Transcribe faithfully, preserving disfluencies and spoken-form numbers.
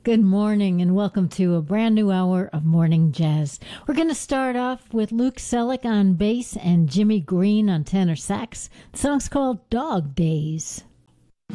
Good morning and welcome to a brand new hour of Morning Jazz. We're going to start off with Luke Selleck on bass and Jimmy Green on tenor sax. The song's called Dog Days.